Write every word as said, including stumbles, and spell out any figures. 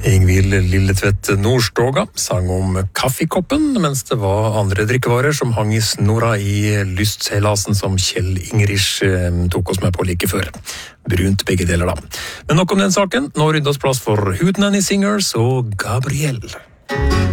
Ingvild Lilletvedt Nordstoga sang om kaffekoppen, mens det var andre drikkevarer som hang i snora i lystseilasen som Kjell Ingrish tok oss med på like før. Brunt begge deler da. Men nok om den saken. Nå ryddes plass for Hootenanny Singers og Gabrielle.